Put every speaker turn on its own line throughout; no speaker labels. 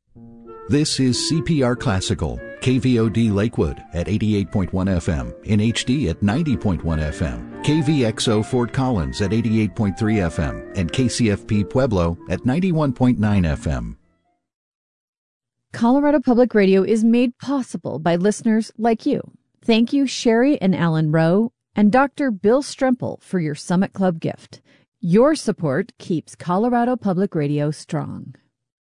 This is CPR Classical, KVOD Lakewood at 88.1 FM, in HD at 90.1 FM, KVXO Fort Collins at 88.3 FM, and KCFP Pueblo at 91.9 FM.
Colorado Public Radio is made possible by listeners like you. Thank you, Sherry and Alan Rowe and Dr. Bill Strempel for your Summit Club gift. Your support keeps Colorado Public Radio strong.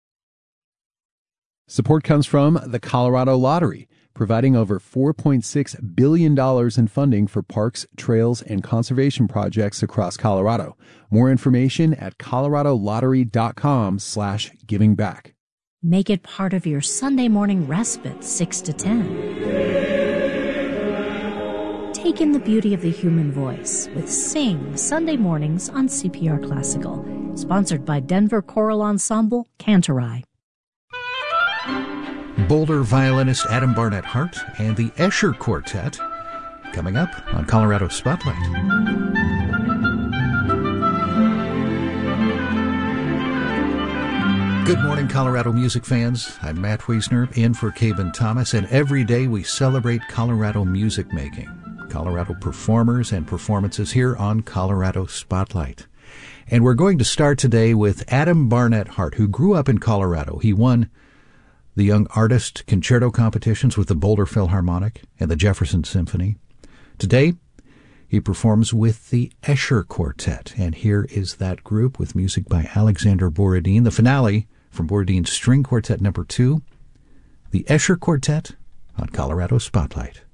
Support comes from the Colorado Lottery, providing over $4.6 billion in funding for parks, trails, and conservation projects across Colorado. More information at coloradolottery.com/givingback.
Make it part of your Sunday morning respite, 6 to 10. Take in the beauty of the human voice with Sing Sunday mornings on CPR Classical, sponsored by Denver Choral Ensemble, Cantorai.
Boulder violinist Adam Barnett Hart and the Escher Quartet coming up on Colorado Spotlight. Good morning, Colorado music fans. I'm Matt Wiesner, in for Caben Thomas, and every day we celebrate Colorado music making, Colorado performers and performances here on Colorado Spotlight. And we're going to start today with Adam Barnett Hart, who grew up in Colorado. He won the Young Artist Concerto competitions with the Boulder Philharmonic and the Jefferson Symphony. Today, he performs with the Escher Quartet, and here is that group with music by Alexander Borodin, the finale from Borodin's String Quartet No. 2, the Escher Quartet on Colorado Spotlight.